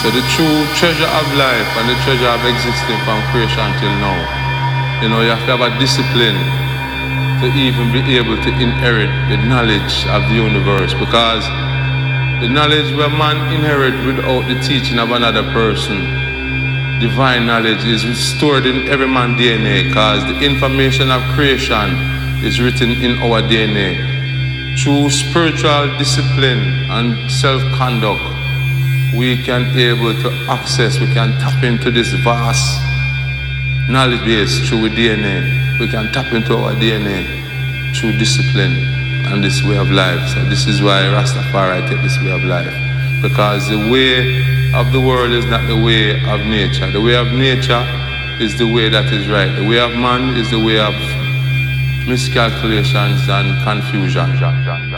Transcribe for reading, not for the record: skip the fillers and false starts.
So the true treasure of life and the treasure of existing from creation till now, you know, you have to have a discipline to even be able to inherit the knowledge of the universe, because the knowledge where man inherit without the teaching of another person, divine knowledge, is stored in every man's DNA, because the information of creation is written in our DNA. Through spiritual discipline and self-conduct, we can able to access, we can tap into this vast knowledge base through DNA. We can tap into our DNA through discipline and this way of life. So this is why Rastafari take this way of life. Because the way of the world is not the way of nature. The way of nature is the way that is right. The way of man is the way of miscalculations and confusion.